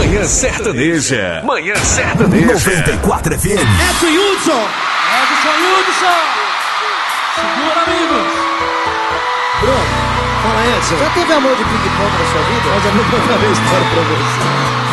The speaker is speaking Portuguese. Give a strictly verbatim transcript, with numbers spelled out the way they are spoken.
Manhã Sertaneja. Manhã Sertaneja. noventa e quatro F M. Edson Hudson. Edson Hudson. Segura, amigos. Pronto. Fala, Edson. Já teve amor de ping-pong na sua vida? Mas eu não contei a história pra você.